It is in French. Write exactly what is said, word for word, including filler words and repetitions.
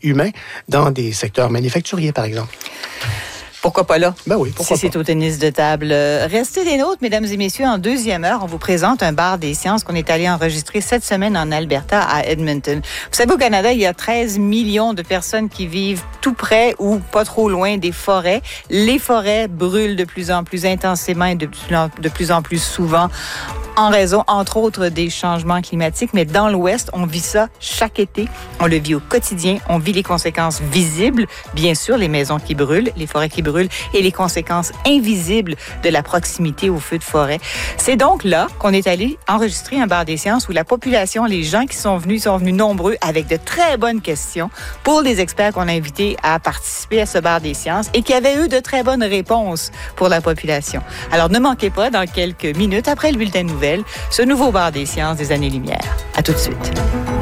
humain dans des secteurs manufacturiers, par exemple. Pourquoi pas là? Ben oui, pourquoi si pas. c'est au tennis de table. Restez des nôtres, mesdames et messieurs. En deuxième heure, on vous présente un bar des sciences qu'on est allé enregistrer cette semaine en Alberta, à Edmonton. Vous savez, au Canada, il y a treize millions de personnes qui vivent tout près ou pas trop loin des forêts. Les forêts brûlent de plus en plus intensément et de plus en, de plus, en plus souvent en raison, entre autres, des changements climatiques. Mais dans l'Ouest, on vit ça chaque été. On le vit au quotidien. On vit les conséquences visibles, bien sûr, les maisons qui brûlent, les forêts qui brûlent, et les conséquences invisibles de la proximité aux feux de forêt. C'est donc là qu'on est allé enregistrer un bar des sciences où la population, les gens qui sont venus, sont venus nombreux avec de très bonnes questions pour les experts qu'on a invités à participer à ce bar des sciences et qui avaient eu de très bonnes réponses pour la population. Alors, ne manquez pas, dans quelques minutes, après le bulletin de nouvelles, ce nouveau bar des sciences des années-lumière. À tout de suite.